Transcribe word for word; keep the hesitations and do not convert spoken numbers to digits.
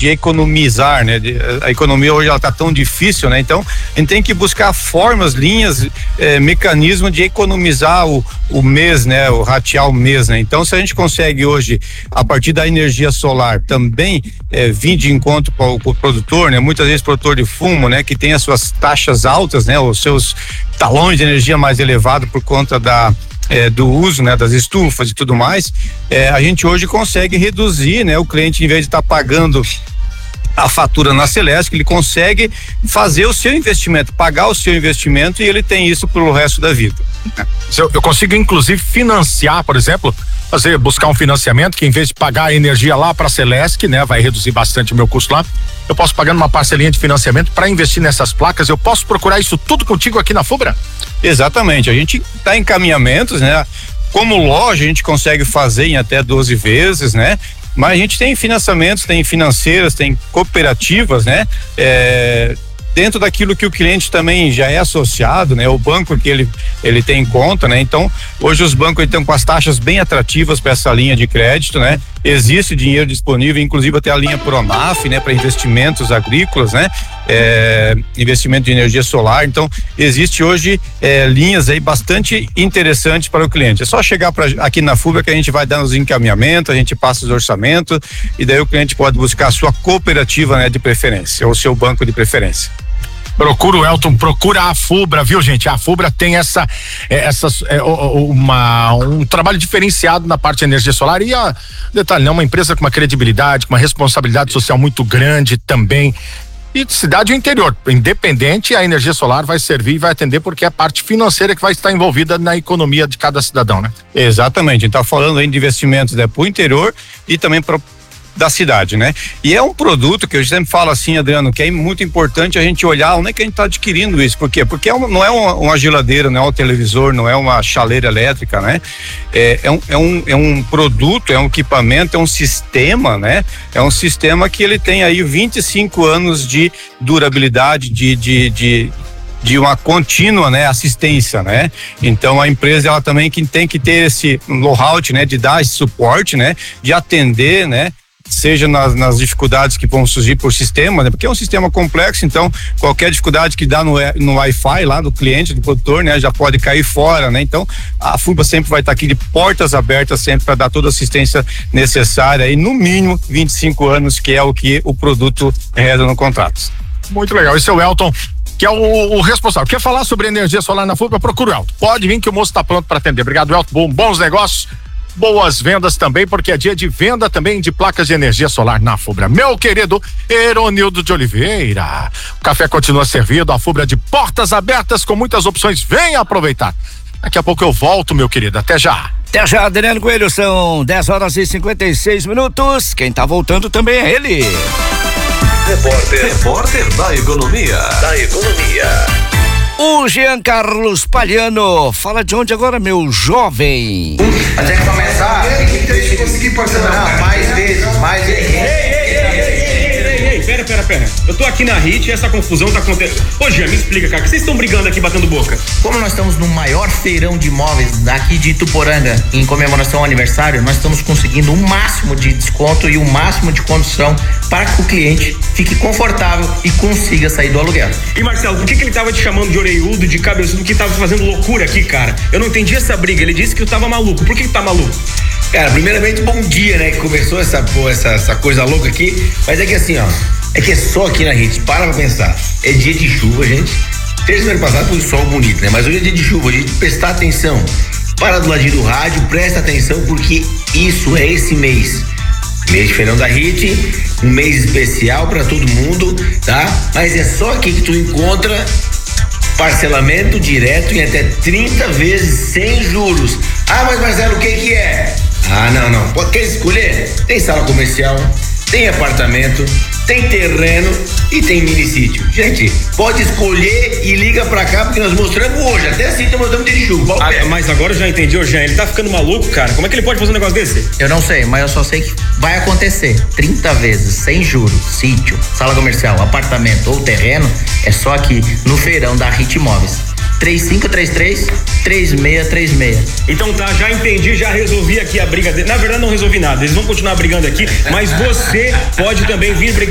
de economizar, né? De, a economia hoje ela tá tão difícil, né? Então a gente tem que buscar formas, linhas, eh, mecanismo de economizar o, o mês, né? O ratear o mês, né? Então se a gente consegue hoje, a partir da energia solar, também eh, vir de encontro para o produtor, né? Muitas vezes produtor de fumo, né? Que tem as suas taxas altas, né? Os seus talões de energia mais elevados por conta da É, do uso, né, das estufas e tudo mais, é, a gente hoje consegue reduzir, né, o cliente, em vez de estar tá pagando a fatura na Celesc, ele consegue fazer o seu investimento, pagar o seu investimento, e ele tem isso pelo resto da vida. Eu, eu consigo inclusive financiar, por exemplo, fazer, buscar um financiamento que, em vez de pagar a energia lá para a Celesc, né, vai reduzir bastante o meu custo lá, eu posso pagar uma parcelinha de financiamento para investir nessas placas. Eu posso procurar isso tudo contigo aqui na Fubra? Exatamente, a gente está em caminhamentos, né? Como loja a gente consegue fazer em até doze vezes, né? Mas a gente tem financiamentos, tem financeiras, tem cooperativas, né? É, dentro daquilo que o cliente também já é associado, né? O banco que ele ele tem em conta, né? Então, hoje os bancos estão com as taxas bem atrativas para essa linha de crédito, né? Existe dinheiro disponível, inclusive até a linha Pronaf, né? Para investimentos agrícolas, né? É, investimento de energia solar. Então, existe hoje é, linhas aí bastante interessantes para o cliente. É só chegar pra, aqui na Fubra que a gente vai dando os encaminhamentos, a gente passa os orçamentos, e daí o cliente pode buscar a sua cooperativa, né? De preferência, ou o seu banco de preferência. Procura o Elton, procura a Fubra, viu, gente? A Fubra tem essa, essa é, uma, um trabalho diferenciado na parte de energia solar, e a, detalhe, é uma empresa com uma credibilidade, com uma responsabilidade social muito grande também. E cidade e interior, independente, a energia solar vai servir e vai atender, porque é a parte financeira que vai estar envolvida na economia de cada cidadão, né? Exatamente, a gente tá falando aí de investimentos, né, pro interior e também para da cidade, né? E é um produto que eu sempre falo assim, Adriano, que é muito importante a gente olhar onde é que a gente está adquirindo isso. Por quê? Porque é uma, não é uma, uma geladeira, não é um televisor, não é uma chaleira elétrica, né? É, é, um, é, um, é um produto, é um equipamento, é um sistema, né? É um sistema que ele tem aí vinte e cinco anos de durabilidade, de, de, de de uma contínua, né, assistência, né? Então a empresa ela também que tem que ter esse know-how, né, de dar esse suporte, né, de atender, né, seja nas, nas dificuldades que vão surgir por sistema, né? Porque é um sistema complexo, então qualquer dificuldade que dá no, no Wi-Fi lá do cliente, do produtor, né? Já pode cair fora, né? Então a Fubra sempre vai estar aqui de portas abertas sempre para dar toda a assistência necessária, e no mínimo vinte e cinco anos, que é o que o produto reza no contrato. Muito legal, esse é o Elton, que é o, o responsável. Quer falar sobre energia solar na Fubra? Procura o Elton. Pode vir que o moço está pronto para atender. Obrigado, Elton. Bom, bons negócios. Boas vendas também, porque é dia de venda também de placas de energia solar na Fubra. Meu querido Eronildo de Oliveira, o café continua servido, a Fubra de portas abertas com muitas opções. Venha aproveitar. Daqui a pouco eu volto, meu querido. Até já. Até já, Adriano Coelho. São dez horas e cinquenta e seis minutos. Quem tá voltando também é ele. Repórter, repórter da economia. Da economia. O Jean Carlos Palhano, fala de onde agora, meu jovem? A gente começar, tem que conseguir parcelar mais vezes, mais vezes. Pera, pera, pera. Eu tô aqui na R I T e essa confusão tá acontecendo. Ô, Jean, me explica, cara, que vocês estão brigando aqui, batendo boca? Como nós estamos no maior feirão de imóveis daqui de Ituporanga, em comemoração ao aniversário, nós estamos conseguindo o máximo de desconto e o máximo de condição para que o cliente fique confortável e consiga sair do aluguel. E Marcelo, por que que ele tava te chamando de orelhudo, de cabeçudo, que tava fazendo loucura aqui, cara? Eu não entendi essa briga, ele disse que eu tava maluco. Por que que tá maluco? Cara, primeiramente, bom dia, né? Que começou essa, pô, essa, essa coisa louca aqui, mas é que assim, ó, é que é só aqui na R I T, para pra pensar, é dia de chuva, gente. Terça-feira passada foi um sol bonito, né? Mas hoje é dia de chuva, a gente prestar atenção, para do ladinho do rádio, presta atenção, porque isso é esse mês. Mês de feirão da R I T, um mês especial para todo mundo, tá? Mas é só aqui que tu encontra parcelamento direto em até trinta vezes sem juros. Ah, mas Marcelo, o que que é? Ah, não, não. Pode, quer escolher? Tem sala comercial, tem apartamento, tem terreno e tem minicítio. Gente, pode escolher e liga pra cá, porque nós mostramos hoje. Até assim nós mostramos dia de chuva. Ah, mas agora eu já entendi, ô Jean, ele tá ficando maluco, cara. Como é que ele pode fazer um negócio desse? Eu não sei, mas eu só sei que vai acontecer. trinta vezes, sem juros, sítio, sala comercial, apartamento ou terreno, é só aqui no feirão da R I T Imóveis. três cinco três três, três seis três seis. Então tá, já entendi, já resolvi aqui a briga dele. Na verdade não resolvi nada, eles vão continuar brigando aqui, mas você pode também vir brigar